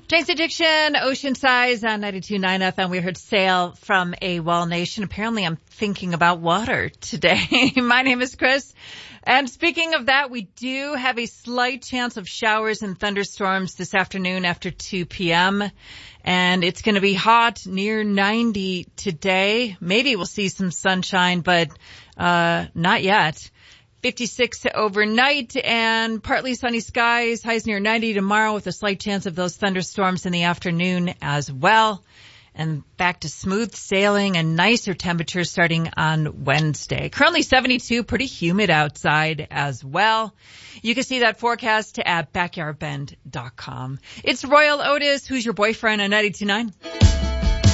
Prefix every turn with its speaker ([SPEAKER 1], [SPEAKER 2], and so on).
[SPEAKER 1] Jane's Addiction, Ocean Size on 92.9 FM. We heard Sail from AWOL Nation. Apparently I'm thinking about water today. My name is Chris. And speaking of that, we do have a slight chance of showers and thunderstorms this afternoon after 2 p.m. And it's going to be hot, near 90 today. Maybe we'll see some sunshine, but not yet. 56 overnight and partly sunny skies, highs near 90 tomorrow with a slight chance of those thunderstorms in the afternoon as well. And back to smooth sailing and nicer temperatures starting on Wednesday. Currently 72, pretty humid outside as well. You can see that forecast at backyardbend.com. It's Royal Otis, Who's Your Boyfriend on 92.9.